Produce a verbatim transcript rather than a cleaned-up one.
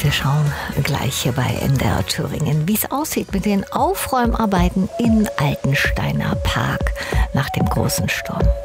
Und wir schauen gleich hier bei N D R Thüringen, wie es aussieht mit den Aufräumarbeiten im Altensteiner Park nach dem großen Sturm.